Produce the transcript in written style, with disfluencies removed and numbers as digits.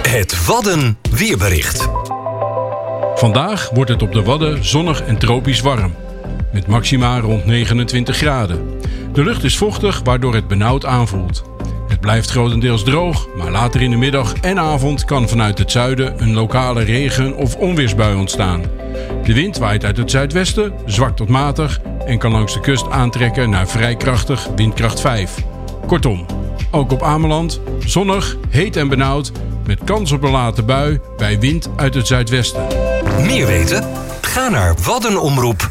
Het Wadden weerbericht. Vandaag wordt het op de Wadden zonnig en tropisch warm. Met maxima rond 29 graden. De lucht is vochtig, waardoor het benauwd aanvoelt. Het blijft grotendeels droog, maar later in de middag en avond kan vanuit het zuiden een lokale regen- of onweersbui ontstaan. De wind waait uit het zuidwesten, zwak tot matig en kan langs de kust aantrekken naar vrij krachtig windkracht 5. Kortom, ook op Ameland zonnig, heet en benauwd met kans op een late bui bij wind uit het zuidwesten. Meer weten? Ga naar waddenomroep.nl